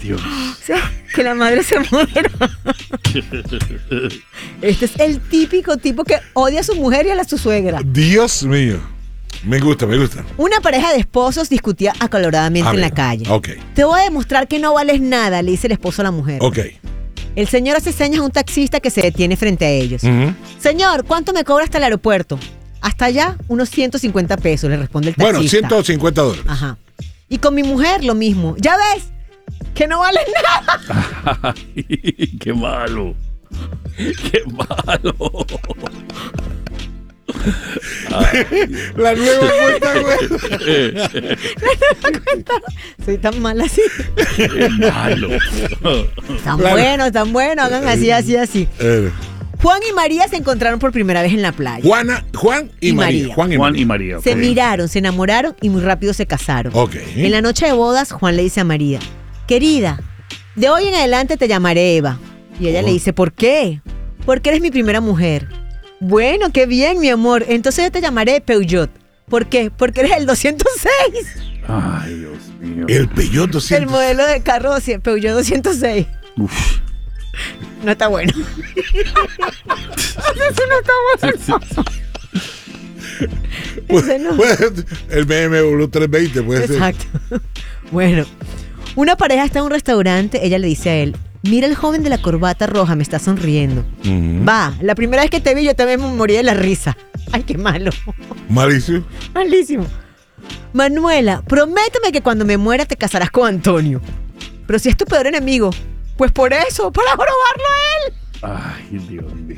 Dios. O sea, que la madre se muera. Este es el típico tipo que odia a su mujer y a su suegra. Dios mío. Me gusta. Una pareja de esposos discutía acaloradamente en la calle. Ok. Te voy a demostrar que no vales nada, le dice el esposo a la mujer. Ok. El señor hace señas a un taxista que se detiene frente a ellos. Señor, ¿cuánto me cobra hasta el aeropuerto? Hasta allá, unos 150 pesos, le responde el taxista. Bueno, $150. Ajá. Y con mi mujer lo mismo. ¿Ya ves? Que no vale nada. Ay, qué malo. Qué malo. La nueva cuenta, Soy tan mala así. Qué malo. Tan bueno. Hagan así. Juan y María se encontraron por primera vez en la playa. Juan y María. Juan y María. Se miraron, se enamoraron y muy rápido se casaron. Ok. En la noche de bodas, Juan le dice a María: querida, de hoy en adelante te llamaré Eva. Y ella le dice: ¿por qué? Porque eres mi primera mujer. Bueno, qué bien, mi amor. Entonces yo te llamaré Peugeot. ¿Por qué? Porque eres el 206. Ay, Dios mío. El Peugeot 206. El modelo de carro Peugeot 206. Uf. No está bueno. Eso no está bueno. Ese no. El BMW 320 puede ser. Exacto. Bueno, una pareja está en un restaurante. Ella le dice a él: mira, el joven de la corbata roja me está sonriendo. Va, la primera vez que te vi yo también me morí de la risa. Ay, qué malo. Malísimo. Malísimo. Manuela, prométeme que cuando me muera te casarás con Antonio. Pero si es tu peor enemigo, pues por eso, para probarlo a él. Ay, Dios mío.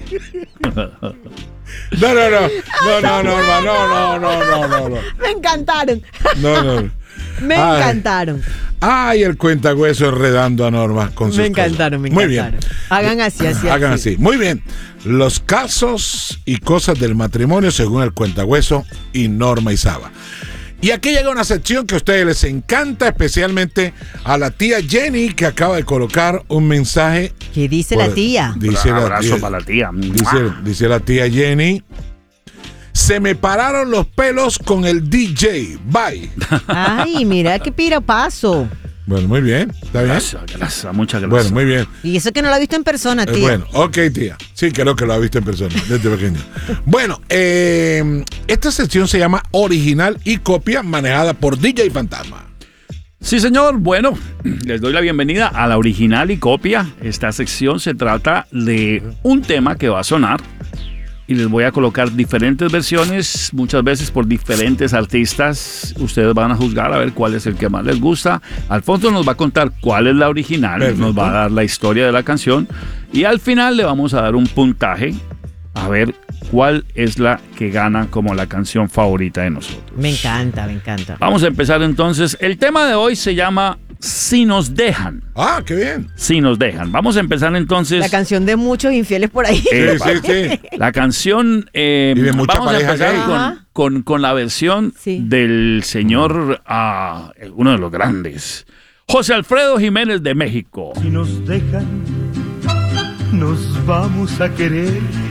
No. Me encantaron. No. Me encantaron. Ay, el cuentahueso enredando a Norma con sus Me encantaron. Muy bien. Hagan así. Muy bien. Los casos y cosas del matrimonio según el cuentahueso y Norma Isaba. Y aquí llega una sección que a ustedes les encanta, especialmente a la tía Jenny, que acaba de colocar un mensaje. ¿Qué dice la tía? Dice Un abrazo para la tía. Dice la tía Jenny: se me pararon los pelos con el DJ. Bye. Ay, mira qué piropazo. Bueno, muy bien. ¿Está bien? Gracias, muchas gracias. Bueno, muy bien. Y eso que no lo ha visto en persona, tía. Bueno, ok, tía. Sí, creo que lo ha visto en persona, desde pequeño. Bueno, esta sección se llama Original y Copia, manejada por DJ Fantasma. Sí, señor. Bueno, les doy la bienvenida a la Original y Copia. Esta sección se trata de un tema que va a sonar y les voy a colocar diferentes versiones, muchas veces por diferentes artistas. Ustedes van a juzgar a ver cuál es el que más les gusta. Alfonso nos va a contar cuál es la original. Perfecto. Nos va a dar la historia de la canción y al final le vamos a dar un puntaje a ver cuál es la que gana como la canción favorita de nosotros. Me encanta. Vamos a empezar entonces. El tema de hoy se llama Si nos dejan. Ah, qué bien. Si nos dejan. Vamos a empezar entonces. La canción de muchos infieles por ahí. Sí. La canción. Vamos a empezar con la versión del señor, uno de los grandes, José Alfredo Jiménez de México. Si nos dejan, nos vamos a querer.